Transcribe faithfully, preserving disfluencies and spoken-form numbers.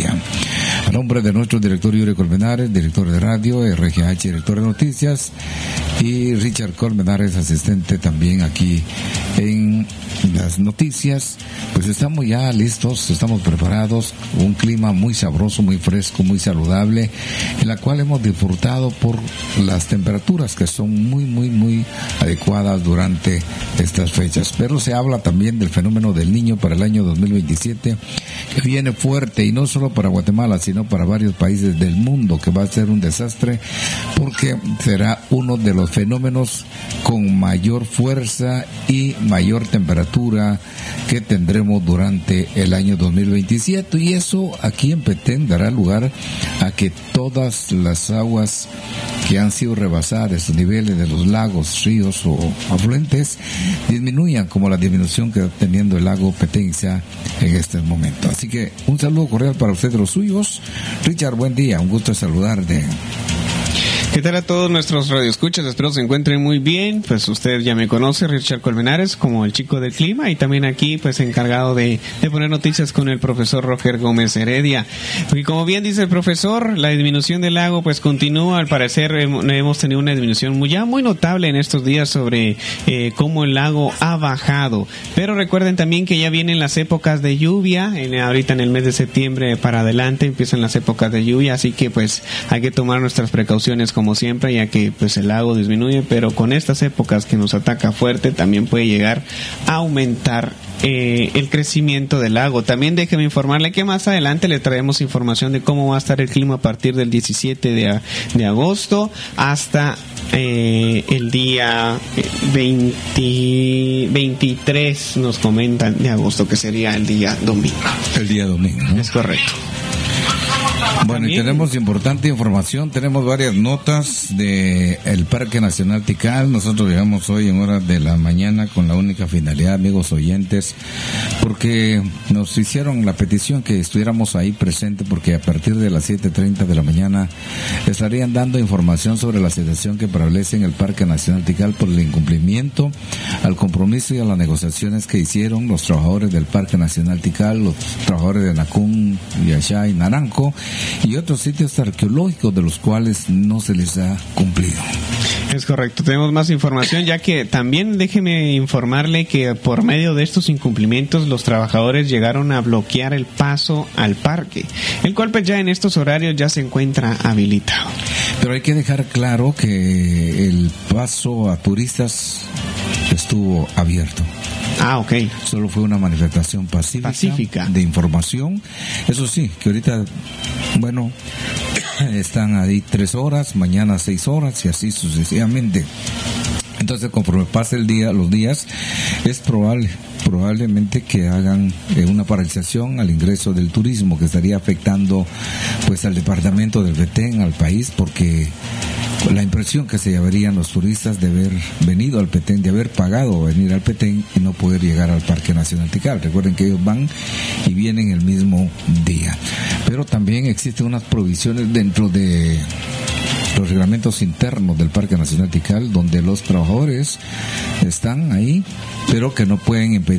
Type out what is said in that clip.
día. A nombre de nuestro director Yuri Colmenares, director de radio, R G H, director de noticias, y Richard Colmenares, asistente también aquí en las noticias, pues estamos ya listos, estamos preparados, un clima muy sabroso, muy fresco, muy saludable, en la cual hemos disfrutado por las temperaturas que son muy, muy, muy adecuadas durante estas fechas. Pero se habla también del fenómeno del Niño para el año dos mil veintisiete, que viene fuerte, y no solo para Guatemala, sino para varios países del mundo, que va a ser un desastre, porque será uno de los fenómenos con mayor fuerza y mayor temperatura que tendremos durante el año dos mil veintisiete, y eso aquí en Petén dará lugar a que todas las aguas que han sido rebasadas, sus niveles de los lagos, ríos o afluentes, disminuyan como la disminución que está teniendo el lago Petenza en este momento. Así que un saludo cordial para usted de los suyos. Richard, buen día, un gusto saludarte. ¿Qué tal a todos nuestros radioescuchas? Espero se encuentren muy bien. Pues usted ya me conoce, Richard Colmenares, como el chico del clima, y también aquí pues encargado de, de poner noticias con el profesor Roger Gómez Heredia. Y como bien dice el profesor, la disminución del lago pues continúa. Al parecer hemos tenido una disminución muy, ya muy notable en estos días sobre eh, cómo el lago ha bajado. Pero recuerden también que ya vienen las épocas de lluvia. En, ahorita en el mes de septiembre para adelante empiezan las épocas de lluvia, así que pues hay que tomar nuestras precauciones como siempre, ya que pues el lago disminuye, pero con estas épocas que nos ataca fuerte también puede llegar a aumentar eh, el crecimiento del lago. También déjeme informarle que más adelante le traemos información de cómo va a estar el clima a partir del diecisiete de, de agosto hasta eh, el día veinte, veintitrés, nos comentan, de agosto, que sería el día domingo. El día domingo, ¿no? Es correcto. Bueno, también, y tenemos importante información, tenemos varias notas de el Parque Nacional Tikal. Nosotros llegamos hoy en horas de la mañana con la única finalidad, amigos oyentes, porque nos hicieron la petición que estuviéramos ahí presentes, porque a partir de las siete treinta de la mañana estarían dando información sobre la situación que prevalece en el Parque Nacional Tikal por el incumplimiento al compromiso y a las negociaciones que hicieron los trabajadores del Parque Nacional Tikal, los trabajadores de Nacún, Yashá y Naranco, y otros sitios arqueológicos de los cuales no se les ha cumplido. Es correcto, tenemos más información, ya que también déjeme informarle que por medio de estos incumplimientos los trabajadores llegaron a bloquear el paso al parque, el cual pues ya en estos horarios ya se encuentra habilitado. Pero hay que dejar claro que el paso a turistas estuvo abierto. Ah, ok. Solo fue una manifestación pacífica, pacífica de información. Eso sí, que ahorita, bueno, están ahí tres horas, mañana seis horas y así sucesivamente. Entonces, conforme pase el día, los días, es probable, probablemente que hagan eh, una paralización al ingreso del turismo, que estaría afectando, pues, al departamento del Petén, al país, porque la impresión que se llevarían los turistas de haber venido al Petén, de haber pagado venir al Petén y no poder llegar al Parque Nacional Tikal. Recuerden que ellos van y vienen el mismo día. Pero también existen unas provisiones dentro de los reglamentos internos del Parque Nacional Tikal, donde los trabajadores están ahí, pero que no pueden impedir